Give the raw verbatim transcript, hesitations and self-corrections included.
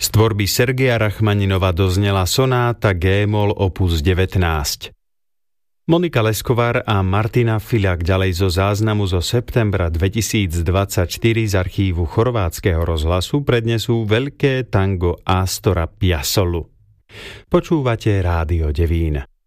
Z tvorby Sergeja Rachmaninova doznela sonáta G-moll opus devätnásť. Monika Leskovar a Martina Filiak ďalej zo záznamu zo septembra dvetisícdvadsaťštyri z archívu chorvátskeho rozhlasu prednesú veľké tango Astora Piazzolu. Počúvate Rádio Devín.